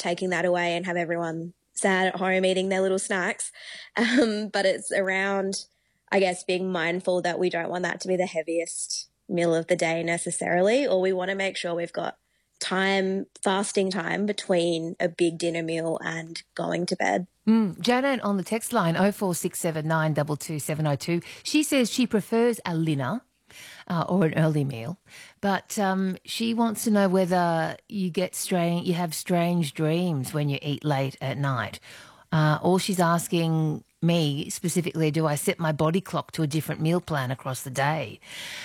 taking that away and have everyone sad at home eating their little snacks. But it's around, I guess, being mindful that we don't want that to be the heaviest meal of the day necessarily, or we want to make sure we've got fasting time between a big dinner meal and going to bed. Janet on the text line 0467 she says she prefers a dinner or an early meal, but she wants to know whether you have strange dreams when you eat late at night. Or she's asking me specifically, do I set my body clock to a different meal plan across the day?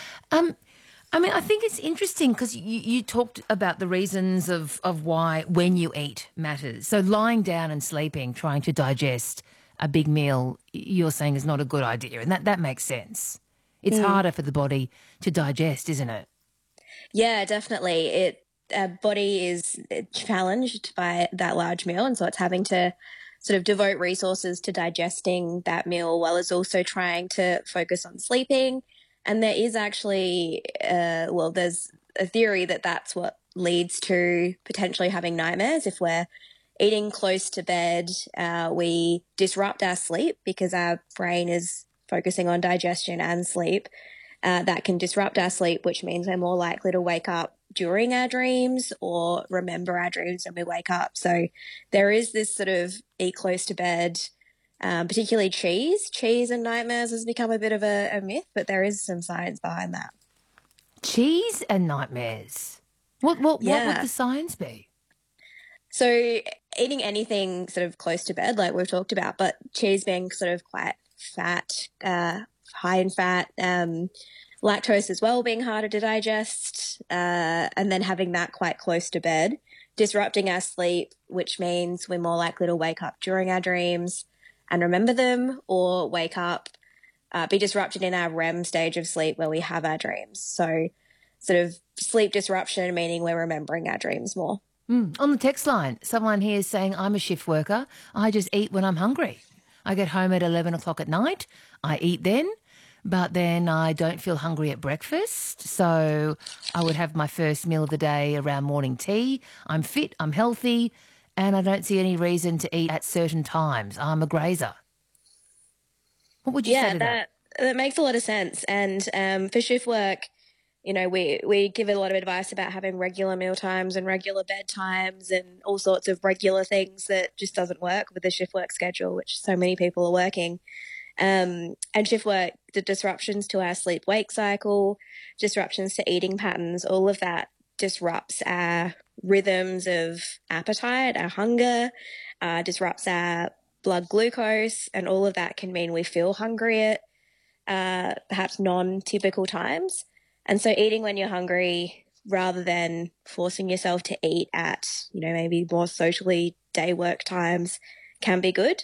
I think it's interesting because you talked about the reasons of why when you eat matters. So lying down and sleeping, trying to digest a big meal, you're saying is not a good idea, and that makes sense. It's harder for the body to digest, isn't it? Yeah, definitely. Body is challenged by that large meal, and so it's having to sort of devote resources to digesting that meal while it's also trying to focus on sleeping. And there is actually, there's a theory that that's what leads to potentially having nightmares. If we're eating close to bed, we disrupt our sleep because our brain is focusing on digestion and sleep. That can disrupt our sleep, which means we're more likely to wake up during our dreams or remember our dreams when we wake up. So there is this sort of eat close to bed, particularly cheese. Cheese and nightmares has become a bit of a myth, but there is some science behind that. Cheese and nightmares. What would the science be? So eating anything sort of close to bed, like we've talked about, but cheese being sort of quite fat, high in fat, lactose as well being harder to digest, and then having that quite close to bed, disrupting our sleep, which means we're more likely to wake up during our dreams and remember them, or wake up, be disrupted in our REM stage of sleep where we have our dreams. So sort of sleep disruption, meaning we're remembering our dreams more. On the text line, someone here is saying, I'm a shift worker. I just eat when I'm hungry. I get home at 11 o'clock at night. I eat then, but then I don't feel hungry at breakfast. So I would have my first meal of the day around morning tea. I'm fit, I'm healthy, and I don't see any reason to eat at certain times. I'm a grazer. What would you say to that? That makes a lot of sense. And for shift work, you know, we give a lot of advice about having regular meal times and regular bedtimes and all sorts of regular things that just doesn't work with the shift work schedule, which so many people are working. And shift work, the disruptions to our sleep-wake cycle, disruptions to eating patterns, all of that disrupts our rhythms of appetite, our hunger, disrupts our blood glucose, and all of that can mean we feel hungry at perhaps non-typical times. And so eating when you're hungry rather than forcing yourself to eat at, you know, maybe more socially day work times can be good.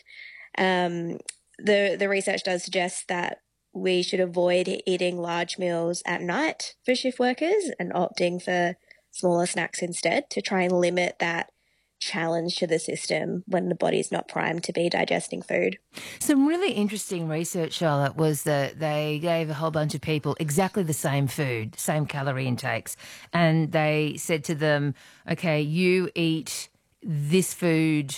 The research does suggest that we should avoid eating large meals at night for shift workers and opting for smaller snacks instead to try and limit that challenge to the system when the body's not primed to be digesting food. Some really interesting research, Charlotte, was that they gave a whole bunch of people exactly the same food, same calorie intakes, and they said to them, okay, you eat this food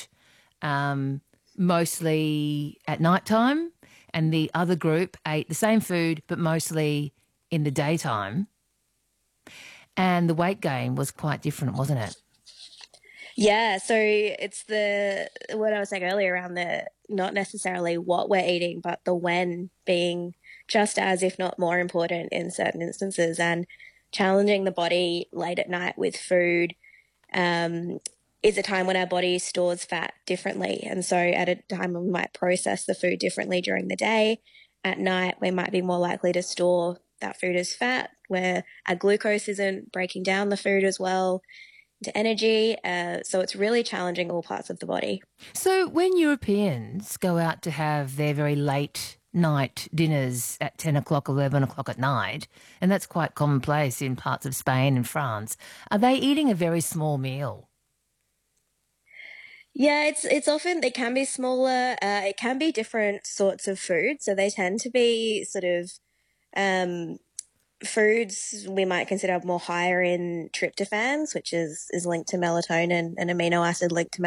mostly at nighttime, and the other group ate the same food but mostly in the daytime, and the weight gain was quite different, wasn't it? Yeah, so it's what I was saying earlier around the not necessarily what we're eating, but the when being just as, if not more important in certain instances, and challenging the body late at night with food is a time when our body stores fat differently. And so at a time when we might process the food differently during the day, at night we might be more likely to store that food as fat, where our glucose isn't breaking down the food as well to energy. So it's really challenging all parts of the body. So when Europeans go out to have their very late night dinners at 10 o'clock, 11 o'clock at night, and that's quite commonplace in parts of Spain and France, are they eating a very small meal? Yeah, it's often, it can be smaller. It can be different sorts of food. So they tend to be sort of foods we might consider more higher in tryptophans, which is linked to melatonin, an amino acid linked to